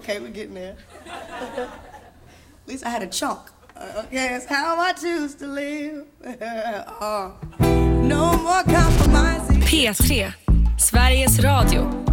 Okay, we're getting there. At least I had a chunk. Okay, it's how I choose to live. No more compromising. P3, Sveriges Radio.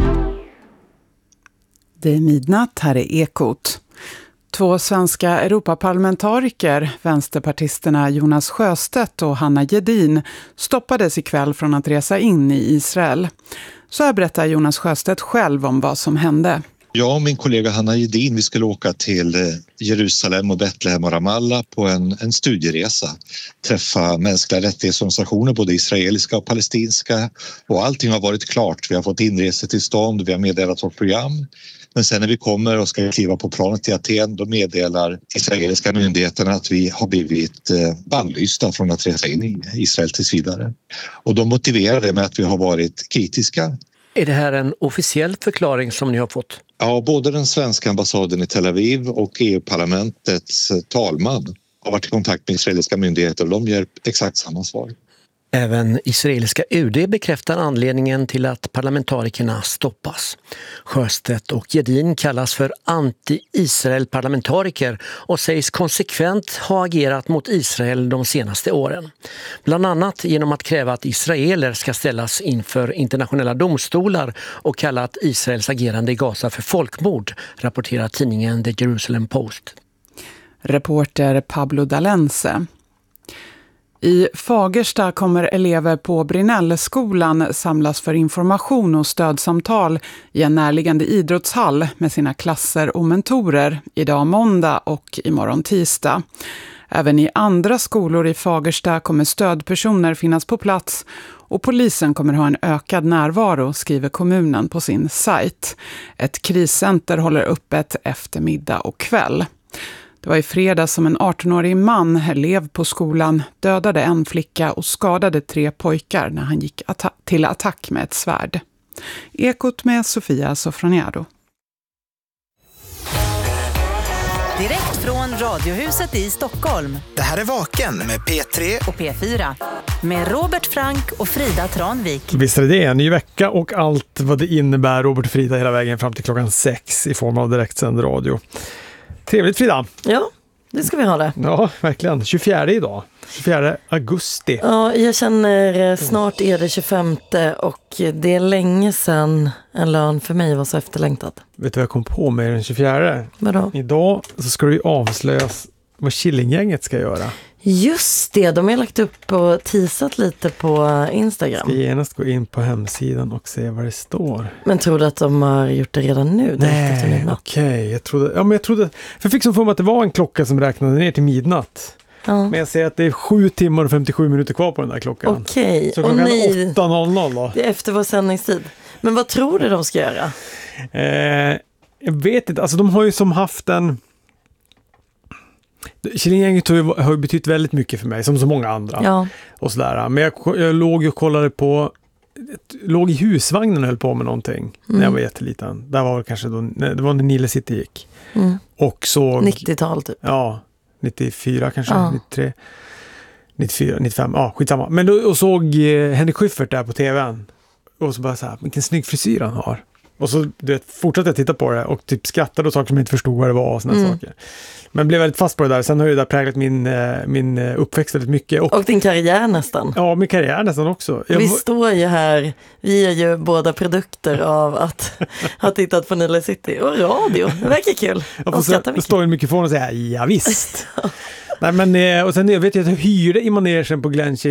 Det är midnatt, här är Ekot. 2 svenska Europaparlamentariker, vänsterpartisterna Jonas Sjöstedt och Hanna Gedin, stoppades ikväll från att resa in i Israel. Så här berättar Jonas Sjöstedt själv om vad som hände. Jag och min kollega Hanna Gedin, vi skulle åka till Jerusalem och Betlehem och Ramallah på en studieresa. Träffa mänskliga rättighetsorganisationer, både israeliska och palestinska. Och allting har varit klart. Vi har fått inresetillstånd, vi har meddelat vårt program. Men sen när vi kommer och ska kliva på planet till Aten, då meddelar israeliska myndigheterna att vi har blivit bannlysta från att resa in i Israel tills vidare. Och de motiverar det med att vi har varit kritiska. Är det här en officiell förklaring som ni har fått? Ja, både den svenska ambassaden i Tel Aviv och EU-parlamentets talman har varit i kontakt med israeliska myndigheter och de ger exakt samma svar. Även israeliska UD bekräftar anledningen till att parlamentarikerna stoppas. Sjöstedt och Gedin kallas för anti-Israel-parlamentariker och sägs konsekvent ha agerat mot Israel de senaste åren. Bland annat genom att kräva att israeler ska ställas inför internationella domstolar och kalla att Israels agerande i Gaza för folkmord, rapporterar tidningen The Jerusalem Post. Reporter Pablo Dalense. I Fagersta kommer elever på Brinellskolan samlas för information och stödsamtal i en närliggande idrottshall med sina klasser och mentorer idag måndag och imorgon tisdag. Även i andra skolor i Fagersta kommer stödpersoner finnas på plats och polisen kommer ha en ökad närvaro, skriver kommunen på sin sajt. Ett kriscenter håller öppet eftermiddag och kväll. Det var i fredag som en 18-årig man, elev på skolan, dödade en flicka och skadade 3 pojkar när han gick till attack med ett svärd. Ekot med Sofia Sofroniado. Direkt från Radiohuset i Stockholm. Det här är Vaken med P3 och P4. Med Robert Frank och Frida Tranvik. Visst är det en ny vecka och allt vad det innebär, Robert och Frida, hela vägen fram till klockan 6 i form av direktsänd radio. Trevligt, Frida. Ja, det ska vi ha det. Ja, verkligen. 24 idag. 24 augusti. Ja, jag känner snart är det 25 och det är länge sedan en lön för mig var så efterlängtad. Vet du vad jag kom på med den 24? Vadå? Idag så ska det ju avslöjas vad Killinggänget ska göra. Just det, de har lagt upp och teasat lite på Instagram. Ska genast gå in på hemsidan och se vad det står. Men tror du att de har gjort det redan nu? Nej, okej. Jag trodde, för jag fick som för mig att det var en klocka som räknade ner till midnatt. Ja. Men jag ser att det är 7 timmar och 57 minuter kvar på den där klockan. Okej. Så klockan 8.00 då. Det är efter vår sändningstid. Men vad tror du de ska göra? Jag vet inte. Alltså de har ju som haft en... Killinggänget har ju betytt väldigt mycket för mig, som så många andra. Ja. Och sådär. Men jag låg och kollade på... Låg i husvagnen och höll på med någonting när jag var jätteliten. Där var det kanske då... Det var när Nile City gick. Och så... 90-tal typ. Ja, 94 kanske, 93, 94, 95, ja skitsamma. Men då såg Henrik Schyffert där på tvn och så bara så här, vilken snygg frisyr han har. Och så fortsatte jag titta på det och typ skrattade och saker som jag inte förstod vad det var och såna saker. Men blev väldigt fast på det där. Sen har ju det där präglat min uppväxt väldigt mycket. Och din karriär nästan. Ja, min karriär nästan också. Vi står ju här, vi är ju båda produkter av att ha tittat på Nile City och radio. Det verkar kul. Jag står i en mikrofon och säger, ja visst. Nej, men, och sen vet jag att jag hyrde i manegen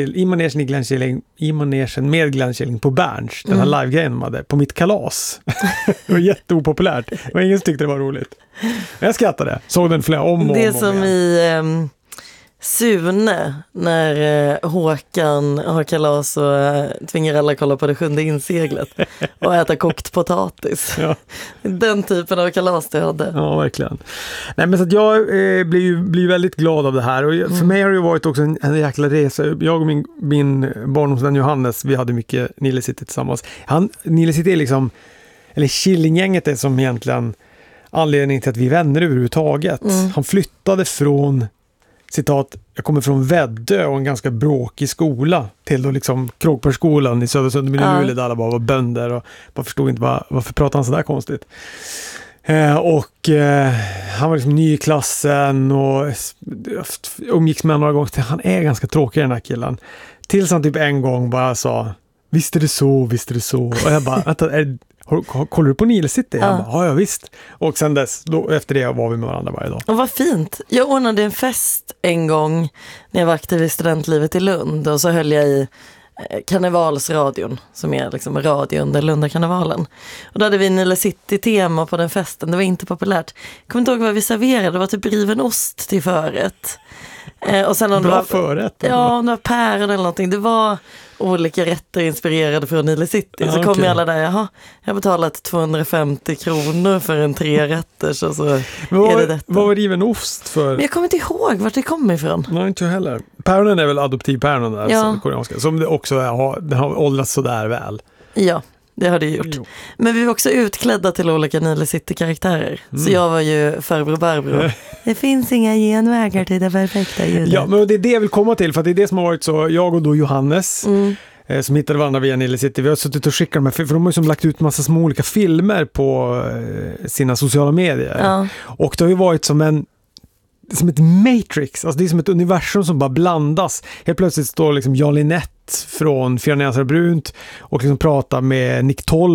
med Glenn Killing på Berns, den här live-grejen de hade, på mitt kalas. Det var jätteopopulärt. Det var ingen som tyckte det var roligt. Men jag skrattade. Såg den flera om och det är om som igen. I Sune, när Håkan har kalas och tvingar alla kolla på det 7:e inseglet och äta kokt potatis. Ja. Den typen av kalas det hade. Ja, verkligen. Nej, men så att jag blir väldigt glad av det här. Och för mig har det varit också en jäkla resa. Jag och min barndomsvän Johannes, vi hade mycket Nile City tillsammans. Nile City är liksom, eller Killinggänget är som egentligen anledning till att vi är vänner överhuvudtaget. Han flyttade från, citat, jag kommer från Väddö och en ganska bråkig skola till då liksom Kråkbergsskolan i Södersund i Luleå där alla bara var bönder och man förstod inte varför pratade han så där konstigt. Och han var liksom ny i klassen och umgicks med några gånger. Han är ganska tråkig den här killen. Tills han typ en gång bara sa, visst är det så. Och jag bara, vänta, kollar du på Nile City? Jag bara, ja visst. Och sen dess, efter det var vi med varandra varje dag. Och vad fint. Jag ordnade en fest en gång när jag var aktiv i studentlivet i Lund. Och så höll jag i Karnevalsradion, som är liksom radio under Lundakarnevalen. Och då hade vi Nile City-tema på den festen. Det var inte populärt. Jag kommer inte ihåg vad vi serverade. Det var typ riven ost till förrätt. Och sen om bra det var förrätt. Ja, om det var päron eller någonting. Det var olika rätter inspirerade från Nile City. Så kom ju alla där, jag har betalat 250 kronor för en 3-rätters. Och så är det detta. Vad var riven ost för? Men jag kommer inte ihåg vart det kom ifrån. Nej, inte jag heller. Päronen är väl adoptivpäronen där, så koreanska. Som det också den har åldrats så där väl. Ja, det har det gjort. Jo. Men vi var också utklädda till olika Nile City-karaktärer. Så jag var ju farbror Barbro. Det finns inga genvägar till det perfekta ljudet. Ja, men det är det jag vill komma till. För att det är det som har varit så. Jag och då Johannes, som hittade varandra via Nile City. Vi har suttit och skickat de här, för de har ju som lagt ut massa små olika filmer på sina sociala medier. Ja. Och det har ju varit som ett Matrix, alltså det är som ett universum som bara blandas. Helt plötsligt står liksom Jan Linett från Fyra nyanser brunt och liksom pratar med Nick Toll